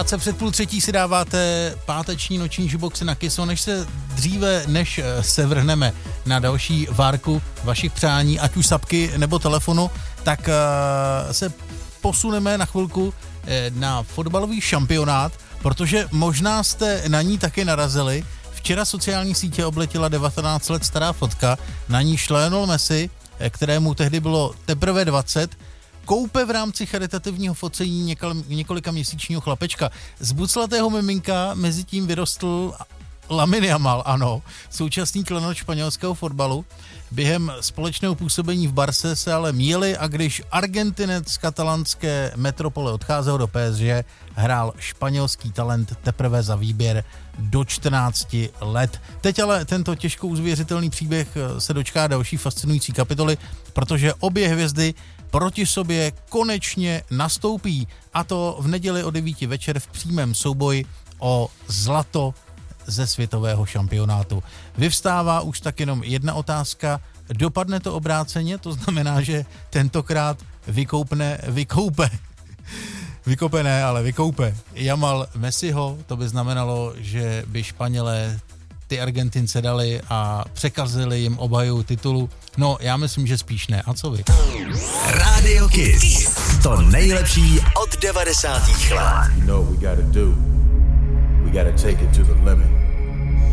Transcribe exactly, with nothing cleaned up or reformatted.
krátce před půl třetí si dáváte páteční noční juboxy na Kiss, než se dříve, než se vrhneme na další várku vašich přání, ať už sapky nebo telefonu, tak uh, se posuneme na chvilku na fotbalový šampionát, protože možná jste na ní taky narazili. Včera sociální sítě obletila devatenáct let stará fotka, na ní Lionel Messi, kterému tehdy bylo teprve dvacet, koupe v rámci charitativního focení několika měsíčního chlapečka. Z buclatého miminka mezi tím vyrostl Lamine Yamal, ano, současný klenot španělského fotbalu. Během společného působení v Barse se ale míjeli a když Argentinec z katalánské metropole odcházel do P S G, hrál španělský talent teprve za výběr do čtrnácti let. Teď ale tento těžko uzvěřitelný příběh se dočká další fascinující kapitoly, protože obě hvězdy proti sobě konečně nastoupí, a to v neděli o devíti večer v přímém souboji o zlato ze světového šampionátu. Vyvstává už tak jenom jedna otázka, dopadne to obráceně, to znamená, že tentokrát vykoupne, vykoupe, vykope ne, ale vykoupe Yamal Messiho, to by znamenalo, že by Španělé ty Argentince dali a překazili jim obhaju titulu. No, já myslím, že spíš ne. A co vy? Radio Kiss. To nejlepší od devadesátých let. You know what we gotta do. We gotta take it to the limit.